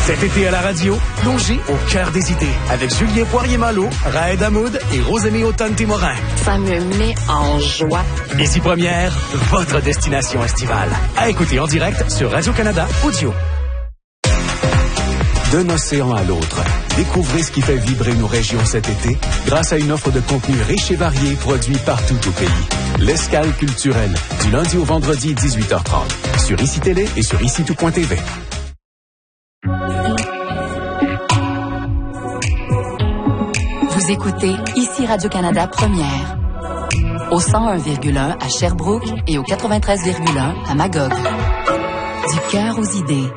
Cet été à la radio, plongez au cœur des idées avec Julien Poirier-Malo, Raed Hamoud et Rosemée Automne-Témorin. Ça me met en joie. Ici Première, votre destination estivale. À écouter en direct sur Radio-Canada Audio. D'un océan à l'autre, découvrez ce qui fait vibrer nos régions cet été grâce à une offre de contenu riche et varié produit partout au pays. L'escale culturelle, du lundi au vendredi 18h30, sur ICI Télé et sur ICI-tout.tv. Vous écoutez ici Radio-Canada Première. Au 101,1 à Sherbrooke et au 93,1 à Magog. Du cœur aux idées.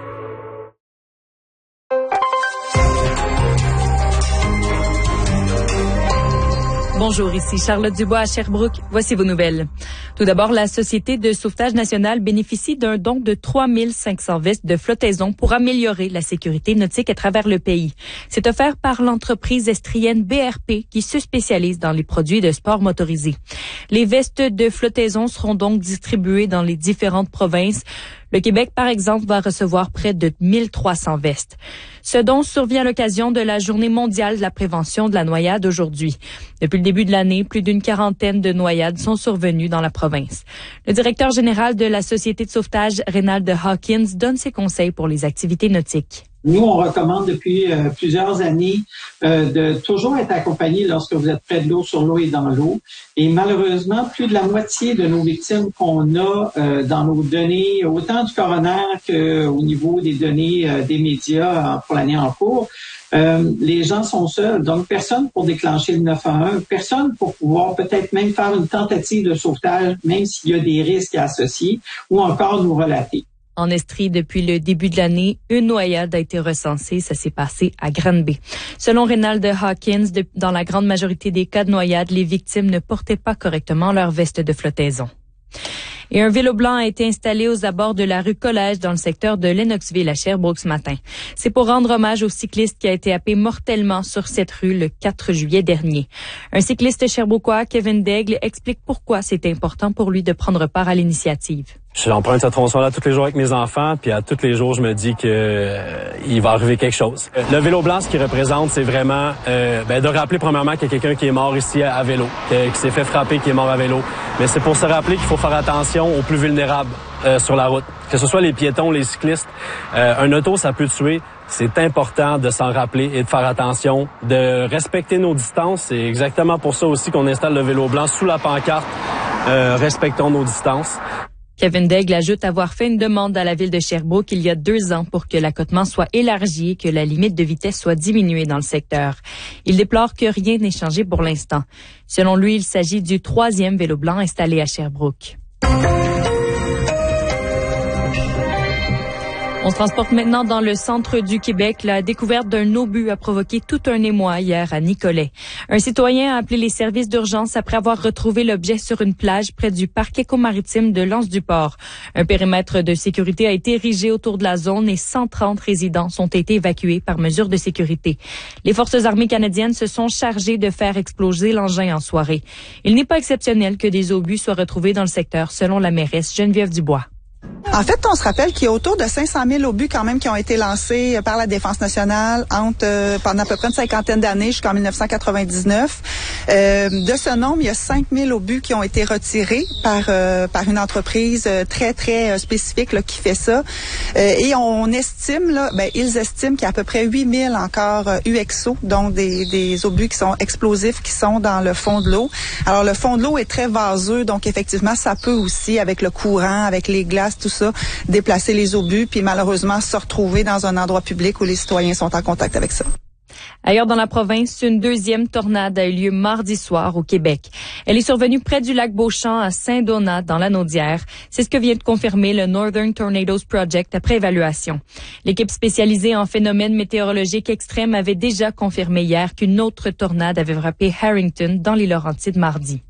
Bonjour, ici Charlotte Dubois à Sherbrooke. Voici vos nouvelles. Tout d'abord, la Société de sauvetage nationale bénéficie d'un don de 3500 vestes de flottaison pour améliorer la sécurité nautique à travers le pays. C'est offert par l'entreprise estrienne BRP qui se spécialise dans les produits de sport motorisé. Les vestes de flottaison seront donc distribuées dans les différentes provinces. Le Québec, par exemple, va recevoir près de 1300 vestes. Ce don survient à l'occasion de la Journée mondiale de la prévention de la noyade aujourd'hui. Depuis le début de l'année, plus d'une quarantaine de noyades sont survenues dans la province. Le directeur général de la Société de sauvetage, Reynald Hawkins, donne ses conseils pour les activités nautiques. Nous, on recommande depuis plusieurs années de toujours être accompagné lorsque vous êtes près de l'eau, sur l'eau et dans l'eau. Et malheureusement, plus de la moitié de nos victimes qu'on a dans nos données, autant du coroner qu'au niveau des données des médias pour l'année en cours, les gens sont seuls. Donc, personne pour déclencher le 911, personne pour pouvoir peut-être même faire une tentative de sauvetage, même s'il y a des risques associés, ou encore nous relater. En Estrie, depuis le début de l'année, une noyade a été recensée. Ça s'est passé à Granby. Selon Reynald Hawkins, dans la grande majorité des cas de noyade, les victimes ne portaient pas correctement leur veste de flottaison. Et un vélo blanc a été installé aux abords de la rue Collège dans le secteur de Lennoxville à Sherbrooke ce matin. C'est pour rendre hommage au cycliste qui a été happé mortellement sur cette rue le 4 juillet dernier. Un cycliste sherbrookois, Kevin Daigle, explique pourquoi c'est important pour lui de prendre part à l'initiative. J'emprunte cette tronçon-là tous les jours avec mes enfants, puis à tous les jours, je me dis que il va arriver quelque chose. Le vélo blanc, ce qu'il représente, c'est vraiment de rappeler premièrement qu'il y a quelqu'un qui est mort ici à vélo, qui s'est fait frapper, qui est mort à vélo. Mais c'est pour se rappeler qu'il faut faire attention aux plus vulnérables sur la route, que ce soit les piétons, les cyclistes. Un auto, ça peut tuer. C'est important de s'en rappeler et de faire attention, de respecter nos distances. C'est exactement pour ça aussi qu'on installe le vélo blanc sous la pancarte. Respectons nos distances. Kevin Daigle ajoute avoir fait une demande à la ville de Sherbrooke il y a 2 ans pour que l'accotement soit élargi et que la limite de vitesse soit diminuée dans le secteur. Il déplore que rien n'est changé pour l'instant. Selon lui, il s'agit du 3e vélo blanc installé à Sherbrooke. On se transporte maintenant dans le centre du Québec. La découverte d'un obus a provoqué tout un émoi hier à Nicolet. Un citoyen a appelé les services d'urgence après avoir retrouvé l'objet sur une plage près du parc écomaritime de L'Anse-du-Port. Un périmètre de sécurité a été érigé autour de la zone et 130 résidents ont été évacués par mesure de sécurité. Les forces armées canadiennes se sont chargées de faire exploser l'engin en soirée. Il n'est pas exceptionnel que des obus soient retrouvés dans le secteur, selon la mairesse Geneviève Dubois. En fait, on se rappelle qu'il y a autour de 500 000 obus quand même qui ont été lancés par la Défense nationale pendant à peu près une cinquantaine d'années jusqu'en 1999. De ce nombre, il y a 5 000 obus qui ont été retirés par une entreprise très, très spécifique là, qui fait ça. Et on estime, ils estiment qu'il y a à peu près 8 000 encore UXO, donc des obus qui sont explosifs, qui sont dans le fond de l'eau. Alors, le fond de l'eau est très vaseux, donc effectivement, ça peut aussi, avec le courant, avec les glaces, tout ça, déplacer les obus, puis malheureusement se retrouver dans un endroit public où les citoyens sont en contact avec ça. Ailleurs dans la province, une deuxième tornade a eu lieu mardi soir au Québec. Elle est survenue près du lac Beauchamp à Saint-Donat dans la Naudière. C'est ce que vient de confirmer le Northern Tornadoes Project après évaluation. L'équipe spécialisée en phénomènes météorologiques extrêmes avait déjà confirmé hier qu'une autre tornade avait frappé Harrington dans les Laurentides mardi.